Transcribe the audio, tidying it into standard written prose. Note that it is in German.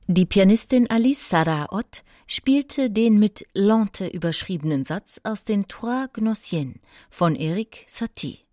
Die Pianistin Alice Sarraott spielte den mit Lente überschriebenen Satz aus den Trois Gnossiennes von Erik Satie.